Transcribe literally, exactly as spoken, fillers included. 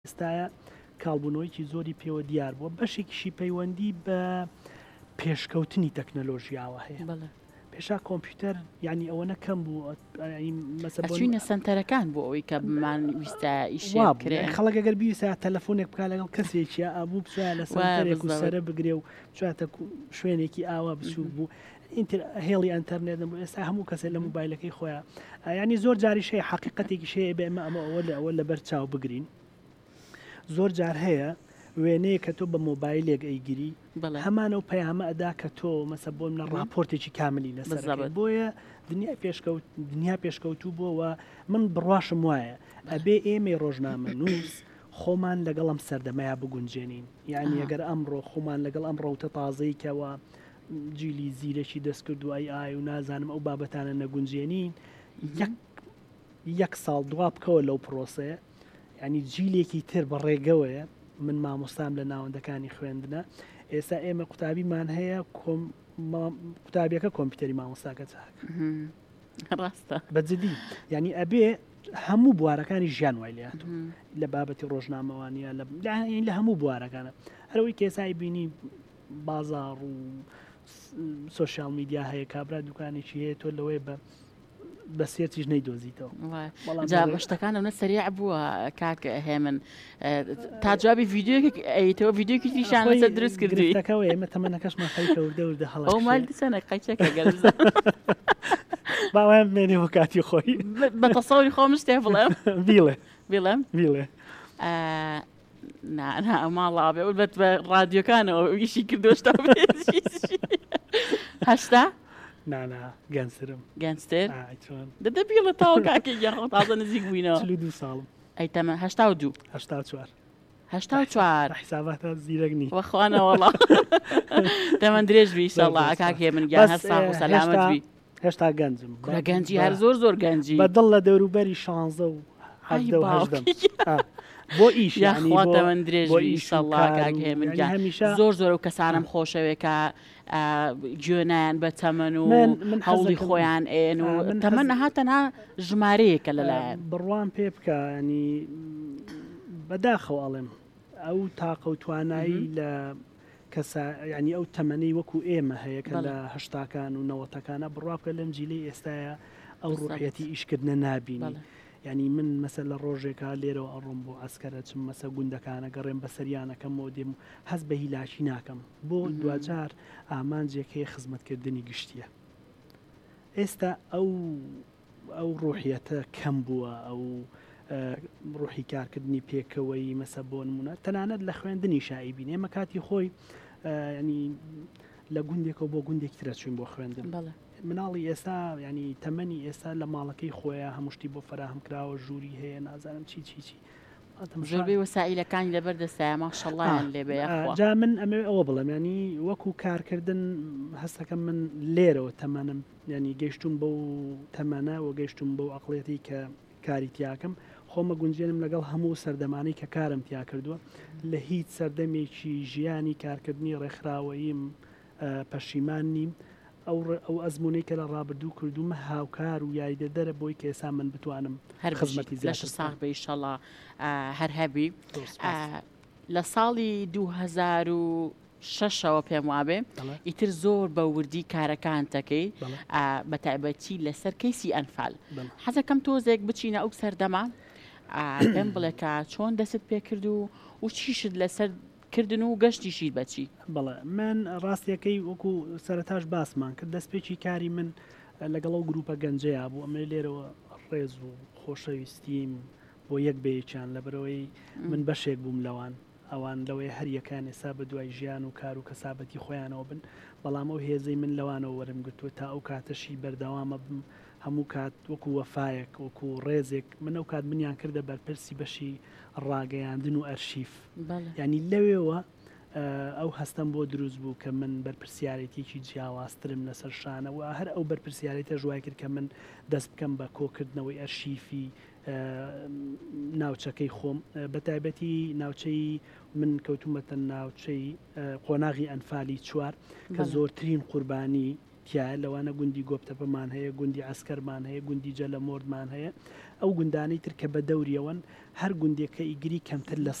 ئێستاە کاڵبوونەوەیکی زۆری پێوە دیار بووە بەشێکیشی پەیوەندی بە پێشکەوتنی تەکنەلۆژیاوە هەیە پێشا کۆمپیوتەر ینی ئەوە نەکەم بوو مەسەچوینە سنتەرەکان بۆ ئەوەی کە بمان ویستە ئیشکرێ خەڵک ئەگەر بیویستە تەلەفۆنێک بکە لەگەڵ کەسێکیە ئابوو بچوە لە سەرێک و سەرە بگرێ و چواتە شوێنێکی ئاوا بچوو بوو هێڵی ئەتەرنێت بوو ئێستا هەموو کەسێ لە موبایلەکەی خۆیان ینی زۆر جاری شەیە حقیقەتێکی شەیە بێ ئەمە ئەمە ئەوە لە ئەوە لە بەر چاو بگرین زۆر جار هەیە وێنەیە کە تۆ بە مۆبایلێک ئەیگیری هەمانە و پەیامە ئەدا کە تۆ مەسە بۆ منە ڕاپۆرتێکی کاملی لەسەر بۆیە دنیا پێشکەوت دنیا پێشکەوتوو بووەوە من بڕواشم وایە ئەبێ ئێمە ڕۆژنامە نووس خۆمان لەگەڵ ئەم سەردەمەیە بگونجێنین یعنی ئەگەر ئەمڕۆ خۆمان لەگەڵ ئەم ڕەوتە تازەیکەوە جیلی زیرەکی دەست کردوای ئای و نازانم ئەو بابەتانە نەگونجێنین یەک ساڵ دوا بکەوە لەو پرۆسەیە ینی جیلێکی تر بە ڕێگەوەیە من مامۆستام لە ناوەندەکانی خوێندنە ئێستا ئێمە قوتابیمان هەیە قوتابیەکە کۆمپیوتەری مامۆستاکە چاک ڕاستە بەجددی ینی ئەبێ هەموو بوارەکانی ژیان وای لات لە بابەتی ڕۆژنامەوانیە لە هەموو بوارەکانە هەرەوەی کێسای بینی بازار و سوۆشیال میدیا هەیە کابرا دوکانێکی هەیە تۆ لەوەی بە بە سێرتیش نەیدۆزیتەوە شتەکان ئەمە سریع بووە کاک هێمن تا جوابی ڤیددیوەکە ئەیتەوە ڤیددیوکی تریشان لەسەر دروست کردیەکەەوە ئێمە تەمەنەکەشمان خەیکەوردە وردە هەڵ ئەو مال دیسەنە قەیچەکە گەرز باوایان بمێنێ بۆ کاتی خۆی بە تەسەوری خۆم شتێ بڵێم بیڵێ بیڵێم بیڵێ ماڵاوێ بەت بە ڕادیۆکانەوە ئیشی کردۆشتا هەشتا نانا گەنسرم گەنجتر دەدە بیڵە تاوە کاکە یاخۆ تازە نزیک بووینەوە دو ساڵم ئەی تەمە هەشتا و دوو هەشتا چوار هەشتا و چوار حیساباتە زیرەک نی وەخوانە وەڵا تەمەند درێژ بی ئینشەڵڵا کاکێ من گیان هەر ساغ و سەلامەت بی هێشتا گەنجم کوڕە گەنجی هەر زۆر زۆر گەنجی بەدڵ لە دەوروبەری شانزە و حەفدە و هەژدەم بۆ ئیش یاخواتە من درێژ بی ئینشەڵڵا کاکێ من گیان زۆر زۆر و کەسانم خۆشەوێ کە گوێنیان بە تەمەن و هەوڵی خۆیان ئێن و تەمەن نەهاتەنها ژمارەیەکە لەلایەن بڕوان پێ بکە ینی بەداخەوە ئەڵێم ئەو تاقە و توانایی لە کەسا ینی ئەو تەمەنەی وەکو ئێمە هەیە کە لە هەشتاکان و نەوەتەکانە بڕواکە لەم جیلەی ئێستاە ئەو ڕوحەتی ئیشکردنە نابینی ینی من مەسە لە ڕۆژێکا لێرەوە ئەڕۆم بۆ ئەسکەرە چم مەسە گوندەکانە گەڕێم بە سەریانەکەمەوە دێم و هەست بە هیلاشی ناکەم بۆ دوجار ئامانجێکەیە خزمەتکردنی گشتیە ئێستا ئەو ئەو ڕوحیەتە کەم بووە ئەو ڕوحی کارکردنی پێکەوەی مەسە بۆ نمونە تەنانەت لە خوێندنی شایی بینێ ئێمە کاتی خۆی ینی لە گوندێکەوە بۆ گوندێک ترە چوین بۆ خوێندن مناڵی ئێستا ینی تەمەنی ئێستا لە ماڵەکەی خۆیان هەمووشتی بۆ فراهم کراوە ژووری هەیە نازانم چی چی چی زۆربەی وەسائلەکانی لەبەردەستایە ماشەڵڵایان لێبێ جا من ئەمێ ئەوە بڵێم ینی وەکو کارکردن هەستەکەم من لێرەوە تەمەنم ینی گەیشتم بەو تەمەنە و گەیشتم بەو عەقڵێتی کە کاری تیاکەم خۆمە گونجێنم لەگەڵ هەموو سەردەمانەی کە کارم تیا کردووە لە هیچ سەردەمێکی ژیانی کارکردنی ڕێکخراوەییم پەشیمان نیم ئەو ئەزمونەی کە لە ڕابردوو کردومە هاوکار و یاریدە دەرە بۆی کە ئێستا من بتوانم هەر خزمەتی لەش ساغ بە ئینشەڵڵا هەر هەبی لە ساڵی دوو هەزار و شەشەوە پێم وابێ ئیتر زۆر بە وردی کارەکان تەکەی بە تایبەتی لەسەر کەیسی ئەنفال حەزەکەم تۆزێک بچینە ئەو سەردەما پێم بڵێ کە چۆن دەست پێ کرد و و چیشت لەسەر کردن و گەشتیشی بەچی بەڵێ من ڕاستیەکەی وەکو سەرەتاش باسمان کرد دەستپێکی کاری من لەگەڵ ئەو گروپە گەنجەیە بوو ئەمە لێرەوە ڕێز و خۆشەویستیم بۆ یەک بەیەکیان لەبەرەوەی من بەشێک بووم لەوان ئەوان لەوەی هەریەکان ئێستا بە دوای ژیان و کار و کەسابەتی خۆیانەوە بن بەڵام ئەو هێزەی من لەوانەوە وەرم گرتووە تا ئەو کاتەشی بەردەوامە بم هەموو کات وەکو وەفایەک وەکو ڕێزێک من ئەو کات منیان کردە بەرپرسی بەشی ڕاگەیاندن و ئەرشیف ینی لەوێەوە ئەو هەستم بۆ دروست بوو کە من بەرپرسیارەتێکی جیاوازترم لەسەر شانەوە هەر ئەو بەرپرسیارەتە ژوای کرد کە من دەست بکەم بە کۆکردنەوەی ئەرشیفی ناوچەکەی خۆم بەتایبەتی ناوچەی من کەوتومەتە ناوچەی قۆناغی ئەنفالی چوار کە زۆرترین قوربانی تایە لەوانە گوندی گۆپتەپەمان هەیە گوندی عەسکەرمان هەیە گوندی جەلەمۆردمان هەیە ئەو گوندانەی تر کە بە دەوریەوەن هەر گوندێکە ئیگری کەمتر لە